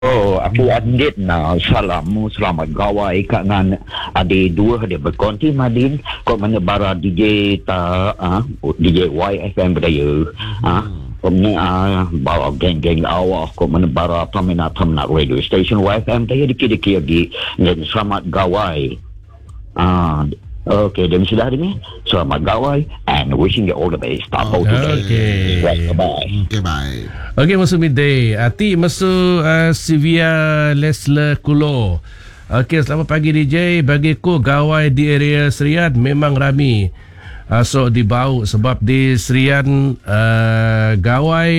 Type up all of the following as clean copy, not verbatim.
Oh, aku adit na salamu selamat gawai kat ngan ade dua dia berkonti madin kau mana bara DJ DJ YFM Beraya kau mana bawa geng-geng awak kau mana bara peminat radio station YFM Beraya dikit-dikit lagi dan selamat gawai. Okay, dan sudah ini selamat gawai and wishing you all the best. Okay. Bye. Okay, bye. Okay, masuk midday. Ati masuk Sivia Lesler Kulo. Okay, selamat pagi DJ. Bagiku gawai di area Serian memang rami. So dibau sebab di Serian gawai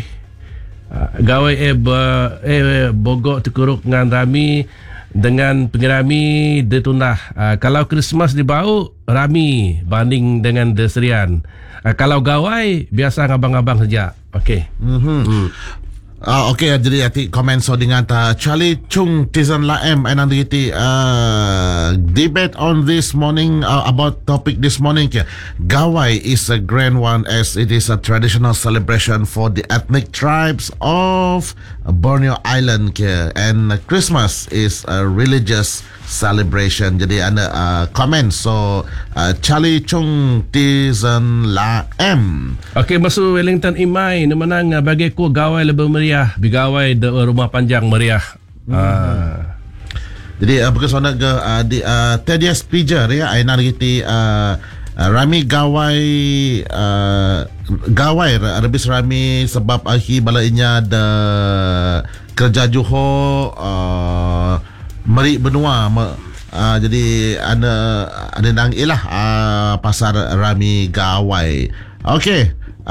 Bogor Tekuruk dengan rami dengan pengerami detunah. Kalau Christmas dibau rami banding dengan Deserian. Kalau gawai biasa ngabang-ngabang saja. Okey. Okay, jadi ati komen so dengan Charlie Chung Tizan Laem and nanti debate on this morning about topic this morning ke. Gawai is a grand one as it is a traditional celebration for the ethnic tribes of Borneo Island ke, and Christmas is a religious celebration. Jadi anda komen so Charlie Chung Tizan Laem. Okey, masuk Wellington Imai ni menang bagiku gawai lebih meriah, bigawai de rumah panjang meriah. Jadi bukan soalnya di Tedias Pijar ya aina gitu rami gawai lebih rami sebab akhir balainya de kerja Johor meri benua jadi ada nang ilah pasar rami gawai. Okey.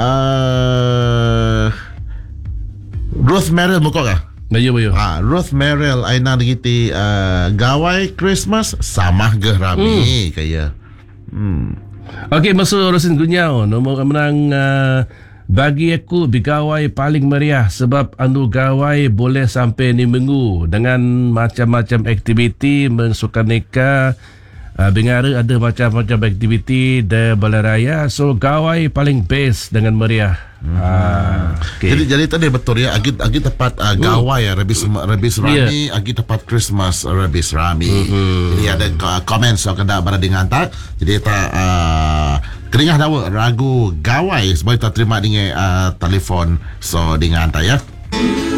Ruth Merrill muka kah? Bayu. Ruth Merrill aina gitu gawai Christmas sama ke rami kaya. Okey, masuk Rosin Gunyao. Nombor menang bagi aku bigawai paling meriah sebab anu gawai boleh sampai ni minggu dengan macam-macam aktiviti mensukan nikah. Bingara ada macam-macam aktiviti di Balai Raya. So gawai paling best dengan meriah. Okay. Jadi tadi betul ya. Agi tepat gawai rebis rami, agi tepat Christmas rebis rami. Jadi ada komen so kena berada dengan tak. Jadi tak keringah dawa ragu gawai sebab kita terima dengan telefon so dengan tak ya.